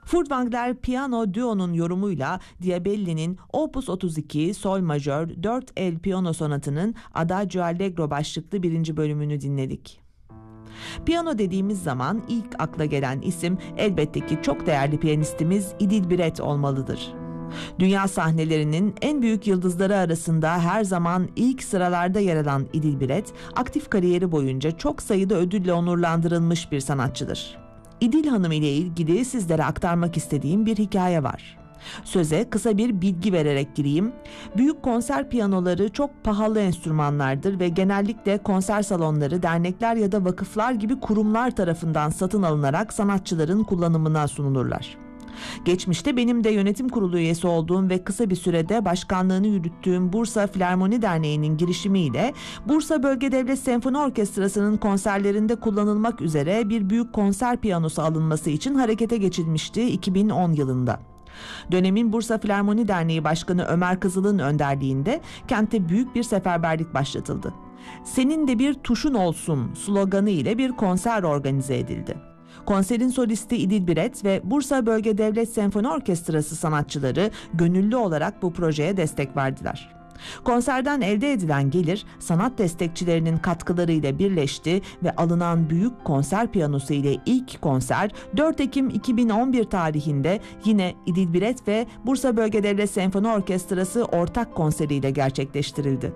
Furtwängler Piyano Duo'nun yorumuyla Diabelli'nin Opus 32 Sol Majör 4 el piyano sonatının Adagio Allegro başlıklı 1. bölümünü dinledik. Piyano dediğimiz zaman ilk akla gelen isim elbette ki çok değerli piyanistimiz Idilbret olmalıdır. Dünya sahnelerinin en büyük yıldızları arasında her zaman ilk sıralarda yer alan Idilbret, aktif kariyeri boyunca çok sayıda ödülle onurlandırılmış bir sanatçıdır. İdil Hanım ile ilgili sizlere aktarmak istediğim bir hikaye var. Söze kısa bir bilgi vererek gireyim. Büyük konser piyanoları çok pahalı enstrümanlardır ve genellikle konser salonları, dernekler ya da vakıflar gibi kurumlar tarafından satın alınarak sanatçıların kullanımına sunulurlar. Geçmişte benim de yönetim kurulu üyesi olduğum ve kısa bir sürede başkanlığını yürüttüğüm Bursa Filarmoni Derneği'nin girişimiyle Bursa Bölge Devlet Senfoni Orkestrası'nın konserlerinde kullanılmak üzere bir büyük konser piyanosu alınması için harekete geçilmişti 2010 yılında. Dönemin Bursa Filarmoni Derneği Başkanı Ömer Kızıl'ın önderliğinde kente büyük bir seferberlik başlatıldı. "Senin de bir tuşun olsun" sloganı ile bir konser organize edildi. Konserin solisti İdilbret ve Bursa Bölge Devlet Senfoni Orkestrası sanatçıları gönüllü olarak bu projeye destek verdiler. Konserden elde edilen gelir sanat destekçilerinin katkılarıyla birleşti ve alınan büyük konser piyanosu ile ilk konser 4 Ekim 2011 tarihinde yine İdilbret ve Bursa Bölge Devlet Senfoni Orkestrası ortak konseriyle gerçekleştirildi.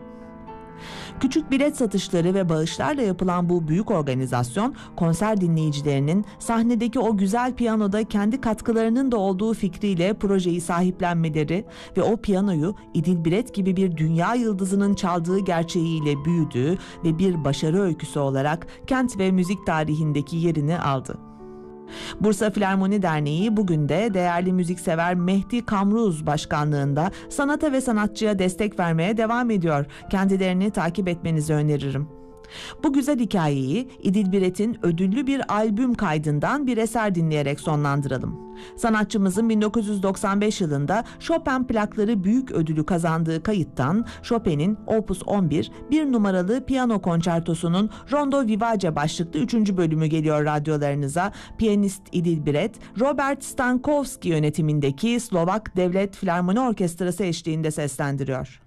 Küçük bilet satışları ve bağışlarla yapılan bu büyük organizasyon, konser dinleyicilerinin sahnedeki o güzel piyanoda kendi katkılarının da olduğu fikriyle projeyi sahiplenmeleri ve o piyanoyu İdilbret gibi bir dünya yıldızının çaldığı gerçeğiyle büyüdüğü ve bir başarı öyküsü olarak kent ve müzik tarihindeki yerini aldı. Bursa Filarmoni Derneği bugün de değerli müziksever Mehdi Kamruz başkanlığında sanata ve sanatçıya destek vermeye devam ediyor. Kendilerini takip etmenizi öneririm. Bu güzel hikayeyi İdilbret'in ödüllü bir albüm kaydından bir eser dinleyerek sonlandıralım. Sanatçımızın 1995 yılında Chopin plakları büyük ödülü kazandığı kayıttan Chopin'in Opus 11 bir numaralı piyano konçertosunun Rondo Vivace başlıklı 3. bölümü geliyor radyolarınıza. Piyanist İdilbret, Robert Stankowski yönetimindeki Slovak Devlet Filarmoni Orkestrası eşliğinde seslendiriyor.